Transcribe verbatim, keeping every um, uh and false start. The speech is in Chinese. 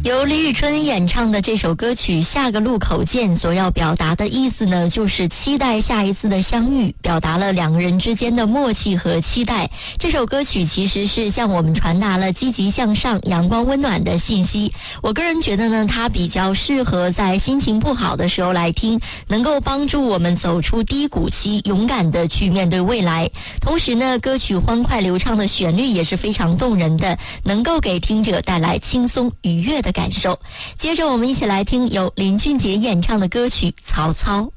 由李宇春演唱的这首歌曲《下个路口见》所要表达的意思呢，就是期待下一次的相遇，表达了两个人之间的默契和期待。这首歌曲其实是向我们传达了积极向上、阳光温暖的信息。我个人觉得呢，它比较适合在心情不好的时候来听，能够帮助我们走出低谷期，勇敢的去面对未来。同时呢，歌曲欢快流畅的旋律也是非常动人的，能够给听者带来轻松愉悦的感受。接着我们一起来听由林俊杰演唱的歌曲《曹操》。